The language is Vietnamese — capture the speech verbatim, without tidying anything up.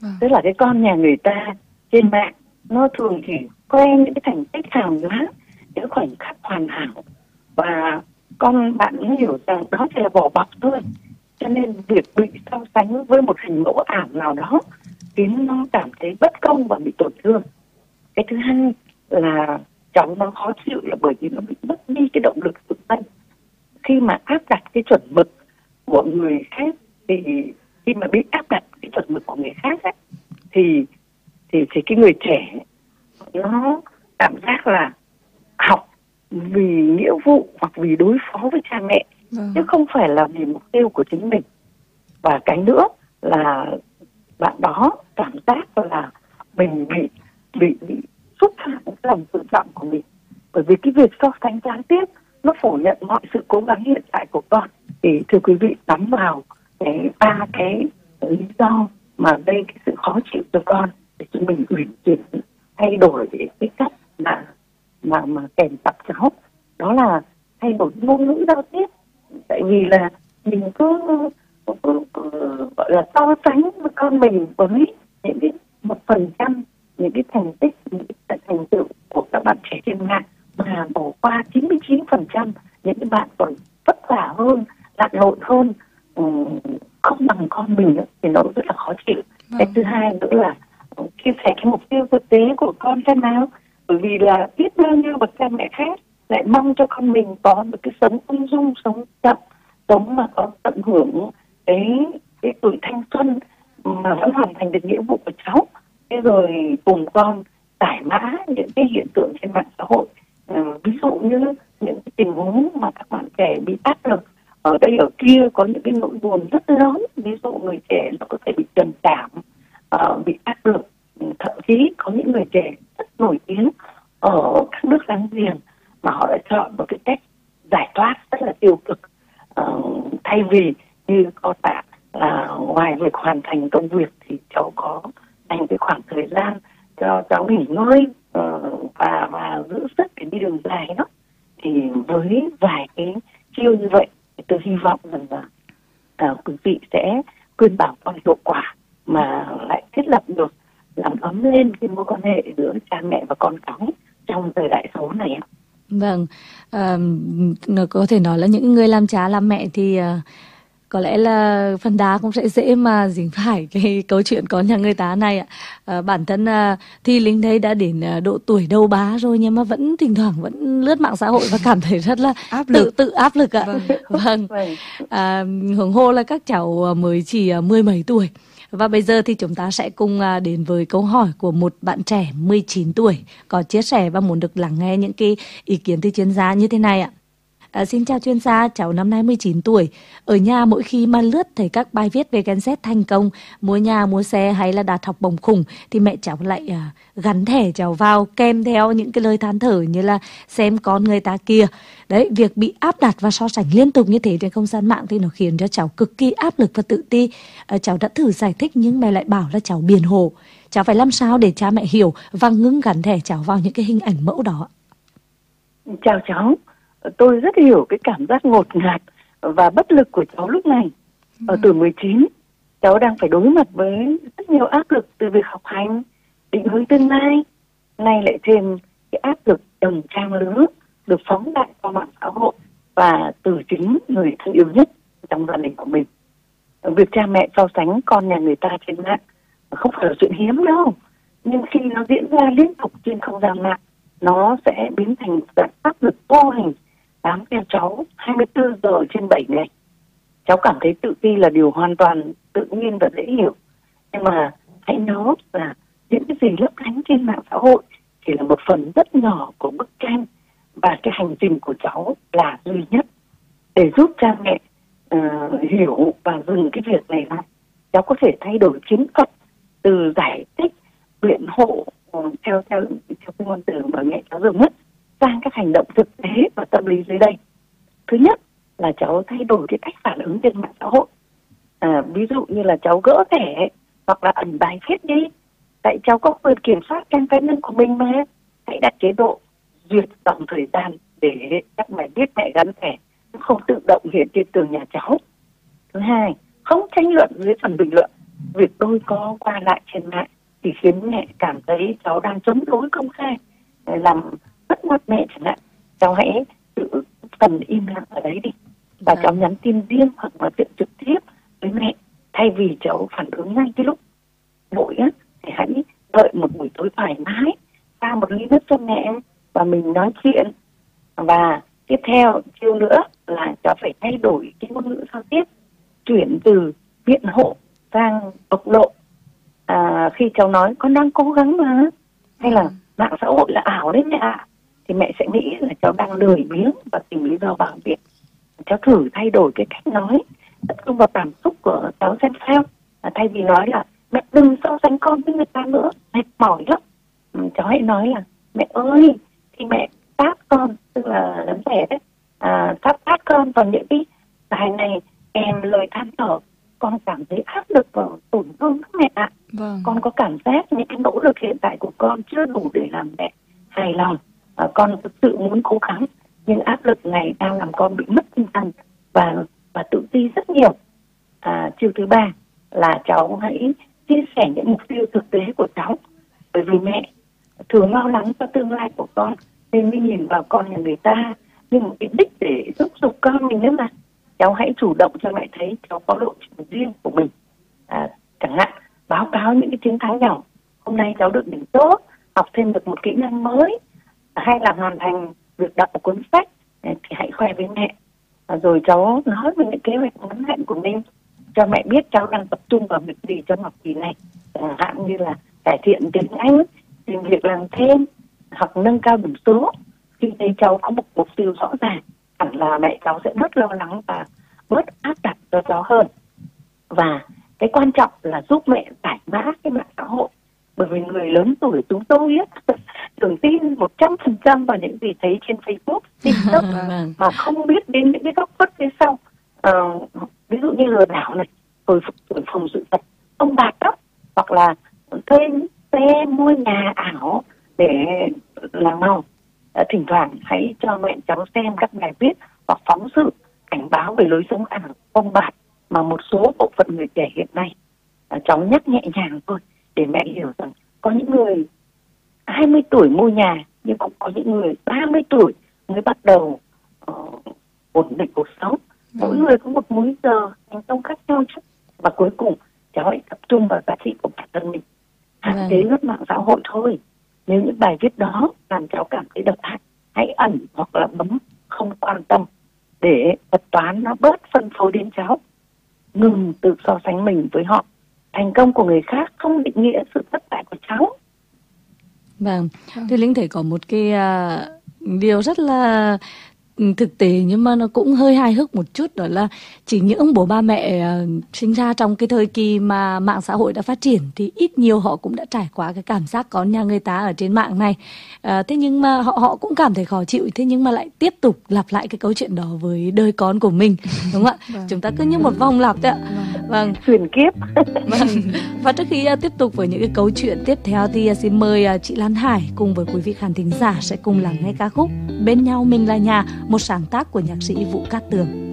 Vâng. Tức là cái con nhà người ta trên mạng nó thường chỉ khoe những cái thành tích hào nhoáng, những khoảnh khắc hoàn hảo, và con bạn nó hiểu rằng đó chỉ là vỏ bọc thôi. Cho nên việc bị so sánh với một hình mẫu ảo nào đó khiến nó cảm thấy bất công và bị tổn thương. Cái thứ hai là cháu nó khó chịu là bởi vì nó bị mất đi cái động lực tự thân. Khi mà áp đặt cái chuẩn mực của người khác, thì khi mà bị áp đặt cái chuẩn mực của người khác ấy, thì thì thì cái người trẻ nó cảm giác là học vì nghĩa vụ hoặc vì đối phó với cha mẹ, Vâng. chứ không phải là vì mục tiêu của chính mình. Và cái nữa là bạn đó cảm giác là mình bị bị bị xúc phạm cái lòng tự trọng của mình, bởi vì cái việc so sánh gián tiếp nó phủ nhận mọi sự cố gắng hiện tại của con. Thì thưa quý vị, nắm vào cái ba cái lý do mà gây cái sự khó chịu cho con để chúng mình uyển chuyển thay đổi cái cách mà mà mà kèm tập cháu. Đó là thay đổi ngôn ngữ giao tiếp, tại vì là mình cứ, cứ, cứ, cứ gọi là so sánh với con mình với những cái một phần trăm những cái thành tích, những cái thành tựu của các bạn trẻ trên mạng, mà bỏ qua chín mươi chín phần trăm những cái bạn còn vất vả hơn, lặn lội hơn, không bằng con mình nữa, thì nó rất là khó chịu. Vâng. Cái thứ hai nữa là chia sẻ cái mục tiêu thực tế của con xem nào, bởi vì là biết bao nhiêu bậc cha mẹ khác lại mong cho con mình có một cái sống ung dung, sống chậm, sống mà có tận hưởng cái cái tuổi thanh xuân mà vẫn hoàn thành được nghĩa vụ của cháu. Thế rồi cùng con giải mã những cái hiện tượng trên mạng xã hội, à, ví dụ như những cái tình huống mà các bạn trẻ bị áp lực ở đây ở kia, có những cái nỗi buồn rất lớn. Ví dụ người trẻ nó có thể bị trầm cảm, uh, bị áp lực, thậm chí có những người trẻ rất nổi tiếng ở các nước láng giềng mà họ đã chọn một cái cách giải thoát rất là tiêu cực, uh, thay vì như con bạn là ngoài việc hoàn thành công việc thì cháu có dành cái khoảng thời gian cho cháu nghỉ ngơi uh, và và giữ sức để đi đường dài đó. Thì với vài cái chiêu như vậy, tôi hy vọng rằng là uh, quý vị sẽ khuyên bảo con hiệu quả mà lại thiết lập được, làm ấm lên cái mối quan hệ giữa cha mẹ và con cháu trong thời đại số này. Vâng, à, có thể nói là những người làm cha làm mẹ thì uh, có lẽ là phần đá cũng sẽ dễ mà dính phải cái câu chuyện con nhà người ta này ạ. À, bản thân à, thì Linh thấy đã đến độ tuổi đầu bá rồi nhưng mà vẫn thỉnh thoảng vẫn lướt mạng xã hội và cảm thấy rất là áp tự lực. tự áp lực ạ. Vâng. vâng. À, huống hồ là các cháu mới chỉ mười mấy tuổi. Và bây giờ thì chúng ta sẽ cùng đến với câu hỏi của một bạn trẻ mười chín tuổi có chia sẻ và muốn được lắng nghe những cái ý kiến từ chuyên gia như thế này ạ. À, xin chào chuyên gia, cháu năm nay mười chín tuổi. Ở nhà mỗi khi mà lướt thấy các bài viết về Gen Z thành công, mua nhà, mua xe hay là đạt học bổng khủng thì mẹ cháu lại à, gắn thẻ cháu vào kèm theo những cái lời than thở như là xem con người ta kia. Đấy, việc bị áp đặt và so sánh liên tục như thế trên không gian mạng thì nó khiến cho cháu cực kỳ áp lực và tự ti. À, cháu đã thử giải thích nhưng mẹ lại bảo là cháu biện hộ. Cháu phải làm sao để cha mẹ hiểu và ngưng gắn thẻ cháu vào những cái hình ảnh mẫu đó? Chào cháu. Tôi rất hiểu cái cảm giác ngột ngạt và bất lực của cháu lúc này. Ở tuổi mười chín, cháu đang phải đối mặt với rất nhiều áp lực từ việc học hành, định hướng tương lai, nay lại thêm cái áp lực đồng trang lứa được phóng đại qua mạng xã hội và từ chính người thân yêu nhất trong gia đình của mình. Việc cha mẹ so sánh con nhà người ta trên mạng không phải là chuyện hiếm đâu, nhưng khi nó diễn ra liên tục trên không gian mạng, nó sẽ biến thành dạng áp lực vô hình bám theo cháu hai mươi tư giờ trên bảy ngày. Cháu cảm thấy tự ti là điều hoàn toàn tự nhiên và dễ hiểu. Nhưng mà hãy nhớ là những cái gì lấp lánh trên mạng xã hội chỉ là một phần rất nhỏ của bức tranh, và cái hành trình của cháu là duy nhất. Để giúp cha mẹ uh, hiểu và dừng cái việc này lại, cháu có thể thay đổi chiến thuật từ giải thích, biện hộ uh, theo theo theo cái ngôn từ mà mẹ cháu dùng nhất sang các hành động thực tế và tâm lý dưới đây. Thứ nhất là cháu thay đổi cái cách phản ứng trên mạng xã hội. À, ví dụ như là cháu gỡ thẻ hoặc là ẩn bài viết đi. Tại cháu có quyền kiểm soát trang cá nhân của mình mà. Hãy đặt chế độ duyệt dòng thời gian để các bài viết mẹ gắn thẻ không tự động hiện trên tường nhà cháu. Thứ hai, không tranh luận dưới phần bình luận. việc đôi co qua lại trên mạng thì khiến mẹ cảm thấy cháu đang chống đối công khai, làm mất mặt mẹ chẳng hạn. Cháu hãy giữ phần im lặng ở đấy đi, và cháu nhắn tin riêng hoặc nói chuyện trực tiếp với mẹ, thay vì cháu phản ứng ngay cái lúc vội á. Thì hãy đợi một buổi tối thoải mái, pha một ly nước cho mẹ và mình nói chuyện. Và tiếp theo chiêu nữa là cháu phải thay đổi cái ngôn ngữ giao tiếp, chuyển từ biện hộ sang bộc lộ. À, khi cháu nói con đang cố gắng mà, hay là mạng xã hội là ảo đấy mẹ ạ, thì mẹ sẽ nghĩ là cháu đang lười biếng và tìm lý do bảo biện. Cháu thử thay đổi cái cách nói, tập trung vào cảm xúc của cháu xem sao. À, thay vì nói là mẹ đừng so sánh con với người ta nữa, mệt mỏi lắm, ừ, cháu hãy nói là mẹ ơi, thì mẹ tát con, tức là đấm trẻ đấy, à, tát tát con vào những cái bài này kèm lời than thở, con cảm thấy áp lực và tổn thương các mẹ ạ. Vâng. Con có cảm giác những cái nỗ lực hiện tại của con chưa đủ để làm mẹ hài lòng. À, con thực sự muốn cố gắng, nhưng áp lực này đang làm con bị mất tinh thần và và tự ti rất nhiều. À, chiêu thứ ba là cháu hãy chia sẻ những mục tiêu thực tế của cháu, bởi vì mẹ thường lo lắng cho tương lai của con nên mới nhìn vào con nhà người ta như một cái đích để giúp giục con mình nữa mà. Cháu hãy chủ động cho mẹ thấy cháu có lộ trình riêng của mình. À, chẳng hạn báo cáo những cái chiến thắng nhỏ, hôm nay cháu được điểm tốt, học thêm được một kỹ năng mới, hay là hoàn thành việc đọc một cuốn sách, thì hãy khoe với mẹ. À, rồi cháu nói về những kế hoạch ngắn hạn của mình, cho mẹ biết cháu đang tập trung vào việc gì trong học kỳ này, chẳng hạn như là cải thiện tiếng Anh, tìm việc làm thêm, hoặc nâng cao điểm số. Khi thấy cháu có một mục tiêu rõ ràng, hẳn là mẹ cháu sẽ bớt lo lắng và bớt áp đặt cho cháu hơn. Và cái quan trọng là giúp mẹ giải mã cái mạng xã hội, bởi vì người lớn tuổi chúng tôi á thường tin một trăm phần trăm vào những gì thấy trên Facebook, TikTok mà không biết đến những cái góc khuất phía sau. Ờ, ví dụ như lừa đảo này, rồi thổi phồng sự thật, ông bạc đó, hoặc là thuê xe mua nhà ảo để làm màu. À, thỉnh thoảng hãy cho mẹ cháu xem các bài viết hoặc phóng sự cảnh báo về lối sống ảo ông bạc mà một số bộ phận người trẻ hiện nay. À, cháu nhắc nhẹ nhàng thôi để mẹ hiểu rằng có những người hai mươi tuổi mua nhà, nhưng cũng có những người ba mươi tuổi mới bắt đầu uh, ổn định cuộc sống. Mỗi người có một múi giờ thành công khác nhau chứ. Và cuối cùng cháu hãy tập trung vào giá trị của bản thân mình, hạn chế lướt mạng xã hội thôi. Nếu những bài viết đó làm cháu cảm thấy độc hại, hãy ẩn hoặc là bấm không quan tâm để thuật toán nó bớt phân phối đến cháu. Ngừng tự so sánh mình với họ. Thành công của người khác không định nghĩa sự thất bại của cháu. Vâng, thì Linh thấy có một cái uh, điều rất là thực tế nhưng mà nó cũng hơi hài hước một chút, đó là chỉ những ông bố ba mẹ uh, sinh ra trong cái thời kỳ mà mạng xã hội đã phát triển thì ít nhiều họ cũng đã trải qua cái cảm giác có nhà người ta ở trên mạng này. Uh, thế nhưng mà họ họ cũng cảm thấy khó chịu, thế nhưng mà lại tiếp tục lặp lại cái câu chuyện đó với đời con của mình, đúng không ạ? Vâng. Chúng ta cứ như một vòng lặp đấy ạ. Vâng. Truyền kiếp. Vâng. Và trước khi uh, tiếp tục với những cái câu chuyện tiếp theo thì uh, xin mời uh, chị Lan Hải cùng với quý vị khán thính giả sẽ cùng lắng nghe ca khúc Bên nhau mình là nhà, một sáng tác của nhạc sĩ Vũ Cát Tường.